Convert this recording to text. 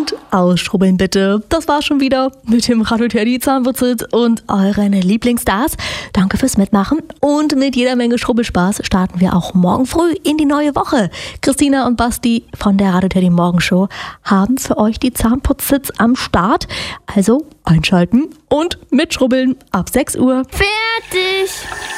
und ausschrubbeln bitte. Das war schon wieder mit dem Radio Teddy Zahnwurzel und euren Lieblingsstars. Danke fürs Mitmachen und mit jeder Menge Schrubbelspaß starten wir auch morgen früh in die neue Woche. Christina und Basti von der Radio Teddy Morgenshow haben für euch die Zahnputzsitz am Start. Also einschalten und mitschrubbeln ab 6 Uhr. Fertig!